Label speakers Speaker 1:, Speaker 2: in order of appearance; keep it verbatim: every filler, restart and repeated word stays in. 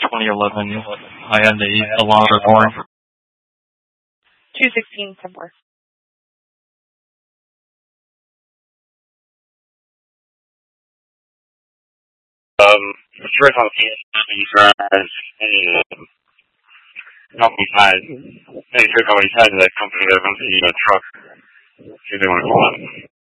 Speaker 1: twenty eleven Hyundai Elantra Corn.
Speaker 2: two sixteen ten four.
Speaker 3: Um, it's right on the drives any company side, any two company side of that company that runs the uh, truck. If you want to call it.